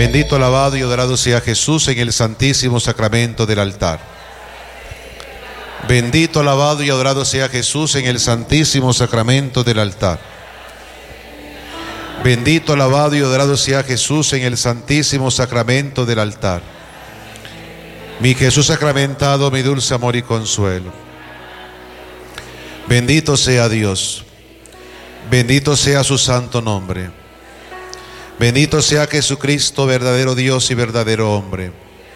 Bendito, alabado y adorado sea Jesús en el santísimo sacramento del altar. Bendito, alabado y adorado sea Jesús en el santísimo sacramento del altar. Bendito, alabado y adorado sea Jesús en el santísimo sacramento del altar. Mi Jesús sacramentado, mi dulce amor y consuelo. Bendito sea Dios. Bendito sea su santo nombre. Bendito sea Jesucristo, verdadero Dios y verdadero hombre.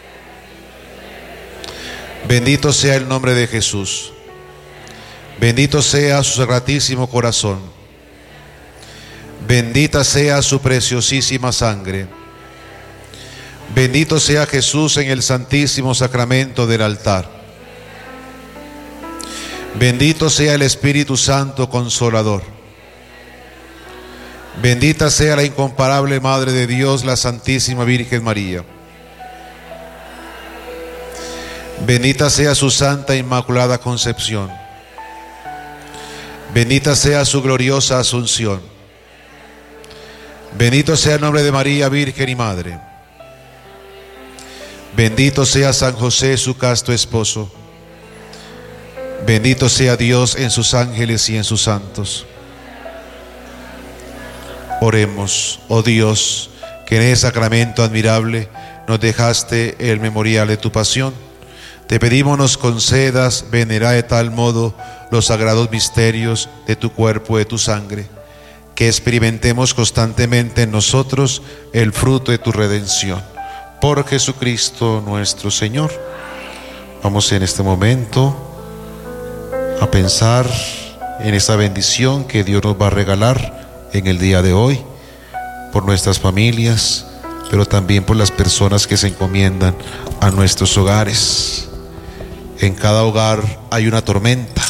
Bendito sea el nombre de Jesús. Bendito sea su sagratísimo corazón. Bendita sea su preciosísima sangre. Bendito sea Jesús en el santísimo sacramento del altar. Bendito sea el Espíritu Santo Consolador. Bendita sea la incomparable Madre de Dios, la Santísima Virgen María. Bendita sea su Santa Inmaculada Concepción. Bendita sea su gloriosa Asunción. Bendito sea el nombre de María, Virgen y Madre. Bendito sea San José, su casto esposo. Bendito sea Dios en sus ángeles y en sus santos. Oremos, oh Dios, que en ese sacramento admirable nos dejaste el memorial de tu pasión. Te pedimos nos concedas venerar de tal modo los sagrados misterios de tu cuerpo y de tu sangre, que experimentemos constantemente en nosotros el fruto de tu redención. Por Jesucristo nuestro Señor. Vamos en este momento a pensar en esa bendición que Dios nos va a regalar en el día de hoy, por nuestras familias, pero también por las personas que se encomiendan a nuestros hogares. En cada hogar hay una tormenta,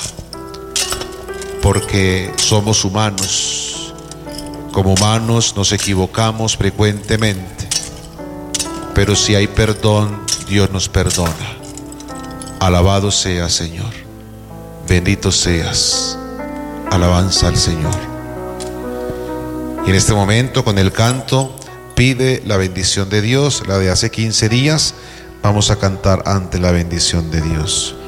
porque somos humanos. Como humanos nos equivocamos frecuentemente, pero si hay perdón, Dios nos perdona. Alabado sea, Señor. Bendito seas. Alabanza al Señor. Y en este momento, con el canto, pide la bendición de Dios, la de hace 15 días. Vamos a cantar ante la bendición de Dios.